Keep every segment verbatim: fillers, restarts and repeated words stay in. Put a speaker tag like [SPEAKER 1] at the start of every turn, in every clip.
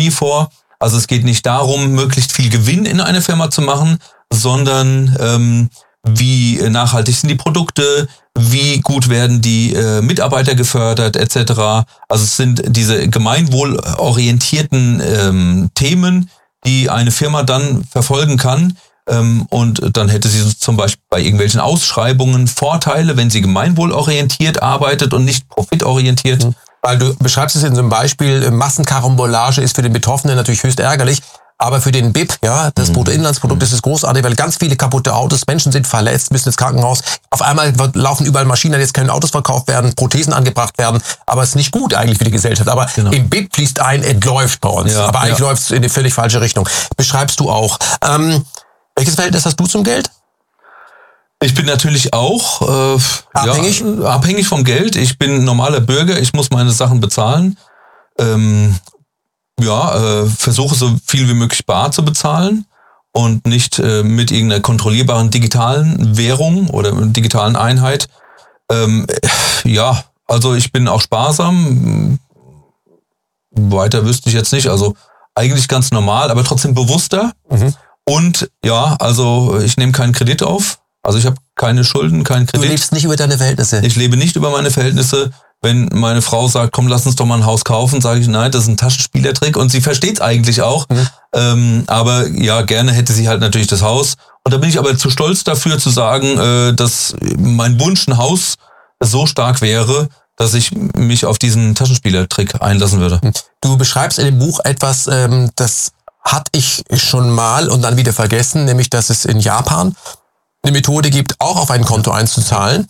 [SPEAKER 1] Ökonomie vor. Also es geht nicht darum, möglichst viel Gewinn in einer Firma zu machen, sondern ähm, wie nachhaltig sind die Produkte, wie gut werden die äh, Mitarbeiter gefördert et cetera. Also es sind diese gemeinwohlorientierten ähm, Themen, die eine Firma dann verfolgen kann. Ähm, und dann hätte sie zum Beispiel bei irgendwelchen Ausschreibungen Vorteile, wenn sie gemeinwohlorientiert arbeitet und nicht profitorientiert.
[SPEAKER 2] Mhm. Weil du beschreibst es in so einem Beispiel, Massenkarambolage ist für den Betroffenen natürlich höchst ärgerlich. Aber für den B I P, ja, das mhm. Bruttoinlandsprodukt, das ist großartig, weil ganz viele kaputte Autos, Menschen sind verletzt, müssen ins Krankenhaus. Auf einmal wird, laufen überall Maschinen, jetzt können Autos verkauft werden, Prothesen angebracht werden. Aber es ist nicht gut eigentlich für die Gesellschaft. Aber genau. im B I P fließt ein, es läuft bei uns. Ja, aber eigentlich ja. läuft es in die völlig falsche Richtung. Beschreibst du auch. Ähm, welches Verhältnis hast du zum Geld?
[SPEAKER 1] Ich bin natürlich auch äh,
[SPEAKER 2] abhängig?
[SPEAKER 1] Ja, abhängig vom Geld. Ich bin normaler Bürger, ich muss meine Sachen bezahlen. Ähm, Ja, äh, versuche so viel wie möglich bar zu bezahlen und nicht äh, mit irgendeiner kontrollierbaren digitalen Währung oder digitalen Einheit. Ähm, ja, also ich bin auch sparsam. Weiter wüsste ich jetzt nicht. Also eigentlich ganz normal, aber trotzdem bewusster. Mhm. Und ja, also ich nehme keinen Kredit auf. Also ich habe keine Schulden, keinen Kredit.
[SPEAKER 2] Du lebst nicht über deine Verhältnisse?
[SPEAKER 1] Ich lebe nicht über meine Verhältnisse. Wenn meine Frau sagt, komm, lass uns doch mal ein Haus kaufen, sage ich, nein, das ist ein Taschenspielertrick. Und sie versteht es eigentlich auch. Mhm. Ähm, aber ja, gerne hätte sie halt natürlich das Haus. Und da bin ich aber zu stolz dafür zu sagen, äh, dass mein Wunsch, ein Haus, so stark wäre, dass ich mich auf diesen Taschenspielertrick einlassen würde.
[SPEAKER 2] Du beschreibst in dem Buch etwas, ähm, das hatte ich schon mal und dann wieder vergessen, nämlich, dass es in Japan eine Methode gibt, auch auf ein Konto einzuzahlen.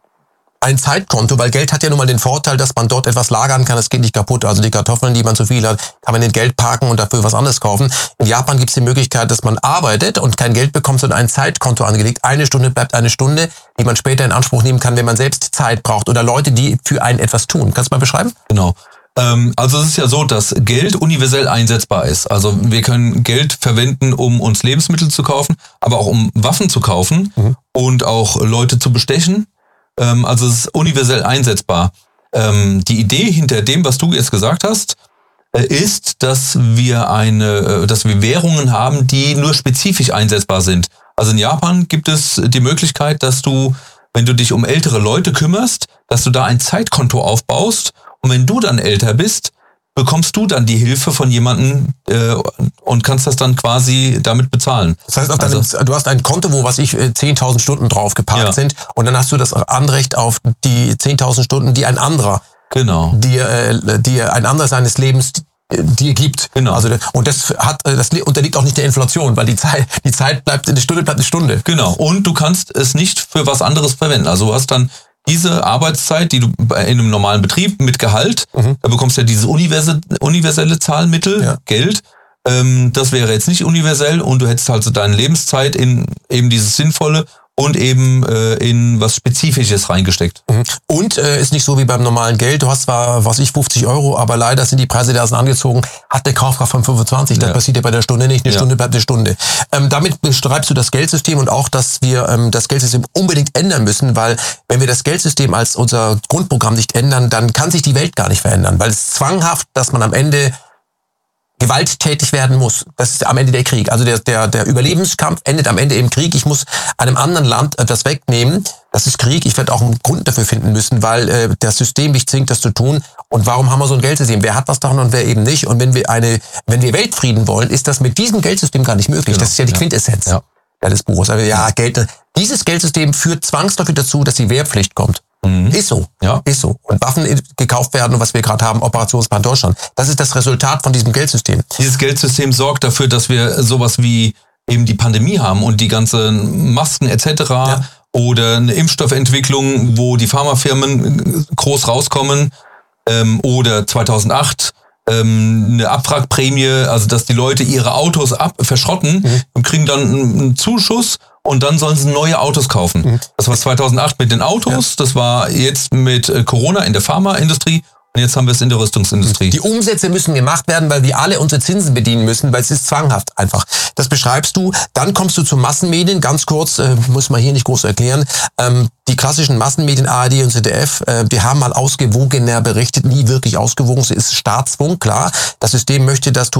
[SPEAKER 2] Ein Zeitkonto, weil Geld hat ja nun mal den Vorteil, dass man dort etwas lagern kann, es geht nicht kaputt. Also die Kartoffeln, die man zu viel hat, kann man in Geld parken und dafür was anderes kaufen. In Japan gibt es die Möglichkeit, dass man arbeitet und kein Geld bekommt, sondern ein Zeitkonto angelegt. Eine Stunde bleibt eine Stunde, die man später in Anspruch nehmen kann, wenn man selbst Zeit braucht oder Leute, die für einen etwas tun. Kannst du mal beschreiben?
[SPEAKER 1] Genau. Ähm, also es ist ja so, dass Geld universell einsetzbar ist. Also wir können Geld verwenden, um uns Lebensmittel zu kaufen, aber auch um Waffen zu kaufen mhm. und auch Leute zu bestechen. Also es ist universell einsetzbar. Die Idee hinter dem, was du jetzt gesagt hast, ist, dass wir eine, dass wir Währungen haben, die nur spezifisch einsetzbar sind. Also in Japan gibt es die Möglichkeit, dass du, wenn du dich um ältere Leute kümmerst, dass du da ein Zeitkonto aufbaust und wenn du dann älter bist, bekommst du dann die Hilfe von jemandem äh, und kannst das dann quasi damit bezahlen.
[SPEAKER 2] Das heißt, auf deinem, also, du hast ein Konto, wo, was ich, zehntausend Stunden drauf geparkt ja. sind und dann hast du das Anrecht auf die zehntausend Stunden, die ein anderer,
[SPEAKER 1] genau.
[SPEAKER 2] dir, äh, dir ein anderer seines Lebens dir gibt.
[SPEAKER 1] Genau.
[SPEAKER 2] Also, und das hat, das unterliegt auch nicht der Inflation, weil die Zeit, die Zeit bleibt, eine Stunde bleibt eine Stunde.
[SPEAKER 1] Genau. Und du kannst es nicht für was anderes verwenden. Also du hast dann diese Arbeitszeit, die du in einem normalen Betrieb mit Gehalt, mhm. da bekommst du ja dieses universelle, universelle Zahlmittel, ja. Geld. Ähm, das wäre jetzt nicht universell und du hättest also deine Lebenszeit in eben dieses Sinnvolle und eben äh, in was Spezifisches reingesteckt.
[SPEAKER 2] Mhm. Und äh, ist nicht so wie beim normalen Geld. Du hast zwar, was ich, fünfzig Euro, aber leider sind die Preise da angezogen, hat der Kaufkraft von fünfundzwanzig. Das ja. passiert ja bei der Stunde nicht. Eine ja. Stunde bleibt eine Stunde. Ähm, damit beschreibst du das Geldsystem und auch, dass wir ähm, das Geldsystem unbedingt ändern müssen, weil wenn wir das Geldsystem als unser Grundprogramm nicht ändern, dann kann sich die Welt gar nicht verändern, weil es ist zwanghaft, dass man am Ende gewalttätig werden muss. Das ist am Ende der Krieg. Also der, der, der Überlebenskampf endet am Ende im Krieg. Ich muss einem anderen Land etwas wegnehmen. Das ist Krieg. Ich werde auch einen Grund dafür finden müssen, weil äh, das System mich zwingt, das zu tun. Und warum haben wir so ein Geldsystem? Wer hat was davon und wer eben nicht? Und wenn wir eine, wenn wir Weltfrieden wollen, ist das mit diesem Geldsystem gar nicht möglich. Genau. Das ist ja die ja. Quintessenz ja. Ja, des Buches. Also ja, Geld. Dieses Geldsystem führt zwangsläufig dazu, dass die Wehrpflicht kommt. Mhm. Ist so, ja. ist so. Und Waffen gekauft werden und was wir gerade haben, Operationsplan Deutschland. Das ist das Resultat von diesem Geldsystem.
[SPEAKER 1] Dieses Geldsystem sorgt dafür, dass wir sowas wie eben die Pandemie haben und die ganzen Masken et cetera. Ja. Oder eine Impfstoffentwicklung, wo die Pharmafirmen groß rauskommen. Ähm, oder zweitausendacht ähm, eine Abwrackprämie, also dass die Leute ihre Autos ab verschrotten mhm. und kriegen dann einen Zuschuss. Und dann sollen sie neue Autos kaufen. Mhm. Das war zweitausendacht mit den Autos, ja. das war jetzt mit Corona in der Pharmaindustrie und jetzt haben wir es in der Rüstungsindustrie.
[SPEAKER 2] Die Umsätze müssen gemacht werden, weil wir alle unsere Zinsen bedienen müssen, weil es ist zwanghaft einfach. Das beschreibst du. Dann kommst du zu Massenmedien, ganz kurz, äh, muss man hier nicht groß erklären. Ähm, die klassischen Massenmedien, A R D und Z D F, äh, die haben mal ausgewogener berichtet, nie wirklich ausgewogen. Es ist Staatsfunk, klar. Das System möchte, dass du